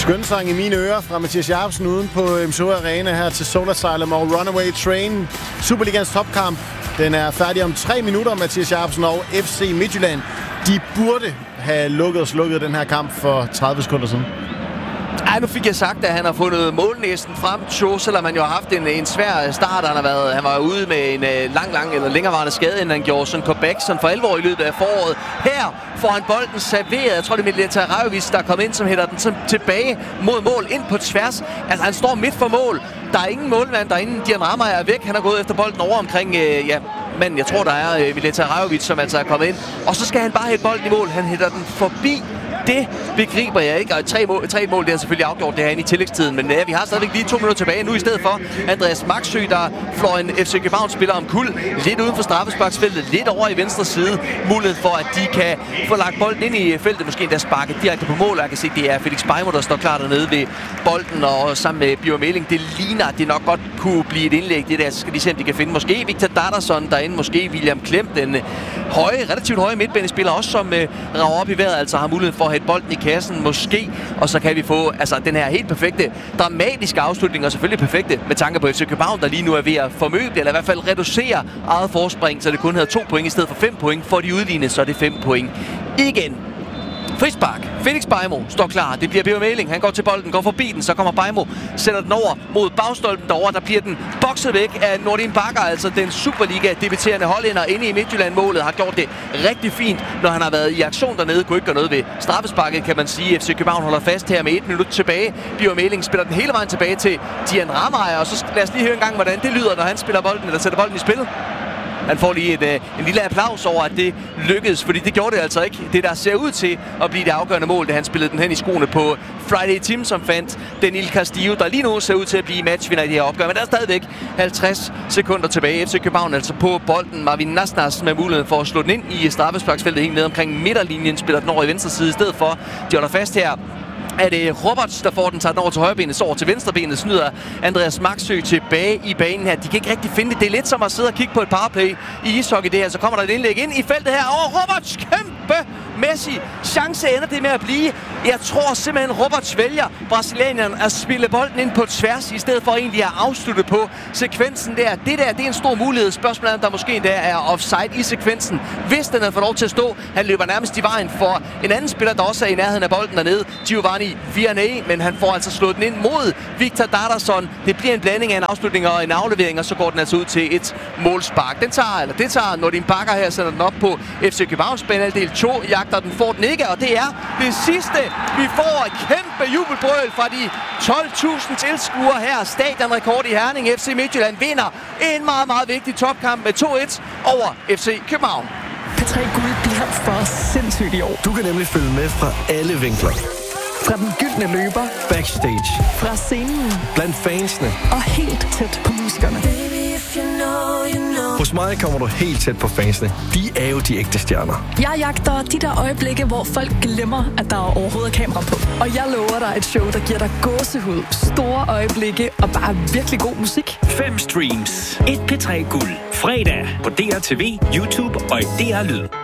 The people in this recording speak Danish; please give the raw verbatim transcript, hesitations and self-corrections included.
Skønsang i mine ører fra Mathias Jacobsen uden på M C O Arena her til Soul Asylum og Runaway Train. Superligans topkamp. Den er færdig om tre minutter, Mathias Jacobsen og F C Midtjylland. De burde have lukket og slukket den her kamp for tredive sekunder siden. Ej, nu fik jeg sagt, at han har fundet målnæsten frem, Cho, selvom han jo har haft en, en svær start. Han, har været, han var ude med en uh, lang, lang eller længerevarende skade, end han gjorde sådan comeback sådan for alvor i løbet af foråret. Her får han bolden serveret. Jeg tror, det er Mileta Rajovic, der er kommet ind, som hætter den som tilbage mod mål, ind på tværs. Altså, han står midt for mål. Der er ingen målmand derinde. Dian Ramay er væk. Han har gået efter bolden over omkring, uh, ja, men jeg tror, der er uh, Mileta Rajovic, som altså er kommet ind. Og så skal han bare hætte bolden i mål. Han hætter den forbi. Det begriber jeg ikke, og tre mål, tre mål det er selvfølgelig afgjort det her inde i tillægstiden, men ja, vi har stadigvæk lige to minutter tilbage nu i stedet for Andreas Maxø, der flår en F C København spiller om kul, lidt uden for straffesparksfeltet, lidt over i venstre side, mulighed for at de kan få lagt bolden ind i feltet, måske endda sparket direkte på mål. Jeg kan se, det er Felix Beimo, der står klar dernede ved bolden, og sammen med Bjørn Meling, det ligner, at det nok godt kunne blive et indlæg, det der, så skal de se, om de kan finde måske Victor Dadarsson derinde, måske William Klem, den høje, relativt høje midtbanespiller, også som uh, rager op i vejret, altså har mulighed for at hætte bolden i kassen, måske, og så kan vi få altså den her helt perfekte, dramatiske afslutning, og selvfølgelig perfekte med tanke på F C København, der lige nu er ved at formøble, eller i hvert fald reducere eget forspring, så det kun hedder to point i stedet for fem point. For de udlignede, så er det fem point igen. Frispark. Felix Beimo står klar. Det bliver Bjørn Meling. Han går til bolden, går forbi den, så kommer Beimo, sætter den over mod bagstolpen derovre. Der bliver den bokset væk af Nordin Bakker, altså den Superliga-debuterende hollænder inde i Midtjylland-målet. Har gjort det rigtig fint, når han har været i aktion dernede. Kunne ikke gøre noget ved straffesparket, kan man sige. F C København holder fast her med et minut tilbage. Bjørn Meling spiller den hele vejen tilbage til Dian Ramay, og så lad os lige høre en gang, hvordan det lyder, når han spiller bolden, eller sætter bolden i spil. Han får lige et, øh, en lille applaus over, at det lykkedes, fordi det gjorde det altså ikke. Det, der ser ud til at blive det afgørende mål, det han spillede den hen i skoene på Friday Tim, som fandt Daniel Castillo, der lige nu ser ud til at blive matchvinder i det her opgør. Men der er stadigvæk halvtreds sekunder tilbage. F C København altså på bolden. Marvin Nasnas med muligheden for at slå den ind i straffesparksfeltet helt ned omkring midterlinjen. Spiller den over i venstre side i stedet for. De holder fast her. Er det Roberts, der får den, tager den over til højrebenet, så over til venstrebenet, snyder Andreas Maxø tilbage i banen her. De kan ikke rigtig finde det. Det er lidt som at sidde og kigge på et powerplay i ishockey det her. Så kommer der et indlæg ind i feltet her. Og Roberts, kæmpe Messi. Chance ender det med at blive. Jeg tror simpelthen, Roberts vælger brasilianeren at spille bolden ind på tværs, i stedet for egentlig at afslutte på sekvensen der. Det der, det er en stor mulighed. Spørgsmålet er, om der måske endda er offside i sekvensen. Hvis den havde fået lov til at stå, han løber nærmest i vejen for en anden spiller, der også er i nærheden af bolden dernede. Giovanni Vianney, men han får altså slået den ind mod Victor Dadarsson. Det bliver en blanding af en afslutning og en aflevering, og så går den altså ud til et målspark. Den tager, eller det tager Nordin Bakker her, sender den op på F C Københavns banehalvdel. to jagter den, får den ikke, og det er det sidste. Vi får et kæmpe jubelbrøl fra de tolv tusind tilskuere her. Stadionrekord i Herning. F C Midtjylland vinder en meget, meget vigtig topkamp med to et over F C København. P tre Guld bliver for sindssygt i år. Du kan nemlig følge med fra alle vinkler. Fra den gyldne løber, backstage, fra scenen, blandt fansene og helt tæt på musikerne. Hos mig kommer du helt tæt på fansene. De er jo de ægte stjerner. Jeg jagter de der øjeblikke, hvor folk glemmer, at der overhovedet er kamera på. Og jeg lover dig et show, der giver dig gåsehud, store øjeblikke og bare virkelig god musik. Fem streams. Et P tre Guld. Fredag på D R T V, YouTube og i D R Lyd.